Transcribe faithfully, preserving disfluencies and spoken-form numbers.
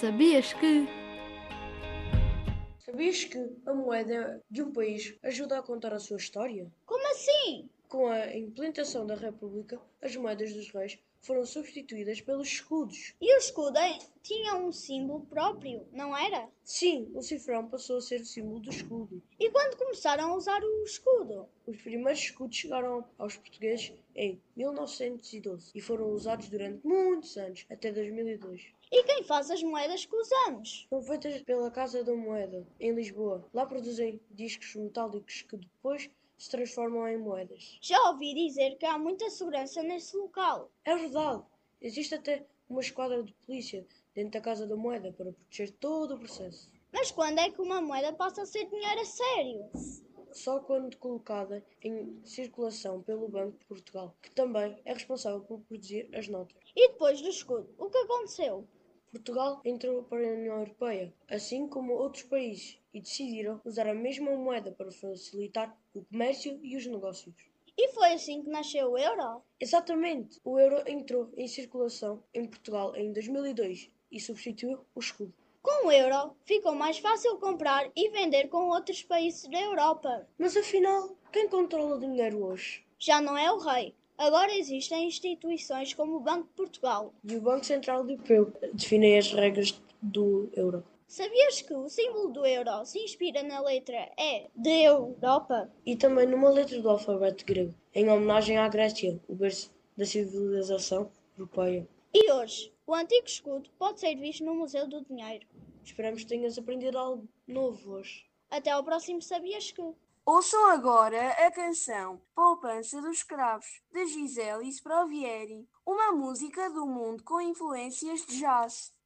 Sabias que? Sabias que a moeda de um país ajuda a contar a sua história? Como assim? Com a implementação da República, as moedas dos reis foram substituídas pelos escudos. E o escudo hein, tinha um símbolo próprio, não era? Sim, o cifrão passou a ser o símbolo do escudo. E quando começaram a usar o escudo? Os primeiros escudos chegaram aos portugueses em mil novecentos e doze e foram usados durante muitos anos, até dois mil e dois. E quem faz as moedas que usamos? São feitas pela Casa da Moeda, em Lisboa. Lá produzem discos metálicos que depois se transformam em moedas. Já ouvi dizer que há muita segurança nesse local. É verdade! Existe até uma esquadra de polícia dentro da Casa da Moeda para proteger todo o processo. Mas quando é que uma moeda passa a ser dinheiro a sério? Só quando colocada em circulação pelo Banco de Portugal, que também é responsável por produzir as notas. E depois do escudo, o que aconteceu? Portugal entrou para a União Europeia, assim como outros países, e decidiram usar a mesma moeda para facilitar o comércio e os negócios. E foi assim que nasceu o euro? Exatamente! O euro entrou em circulação em Portugal em dois mil e dois e substituiu o escudo. Com o euro, ficou mais fácil comprar e vender com outros países da Europa. Mas afinal, quem controla o dinheiro hoje? Já não é o rei. Agora existem instituições como o Banco de Portugal. E o Banco Central Europeu define as regras do euro. Sabias que o símbolo do euro se inspira na letra E de Europa? E também numa letra do alfabeto grego, em homenagem à Grécia, o berço da civilização europeia. E hoje, o antigo escudo pode ser visto no Museu do Dinheiro. Esperamos que tenhas aprendido algo novo hoje. Até ao próximo Sabias que? Ouçam agora a canção Poupança dos Escravos, de Gisele Sprovieri, uma música do mundo com influências de jazz.